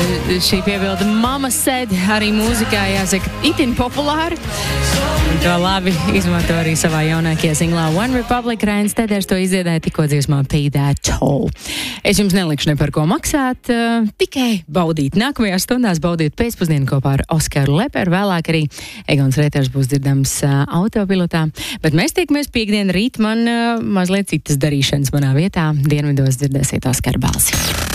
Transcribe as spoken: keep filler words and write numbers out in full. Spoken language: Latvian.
šī piebilda Mama Said arī mūzikā, jāsaka, itin populāri. Un to labi izmanto arī savā jaunākajā singlā One Republic. Rainis Teders to izdziedāja tikko dziesmā Pay That Toll. Es jums nelikšu ne par ko maksāt, uh, tikai baudīt. Nākamajās stundās baudīt pēcpusdienu kopā ar Oskaru Leperu. Vēlāk arī Egons Rēters būs dzirdams uh, autopilotā. Bet mēs tiekamies piekdien rīt, man uh, mazliet citas darīšanas manā vietā. Dienvidos dzirdēsiet Oskaru balsi.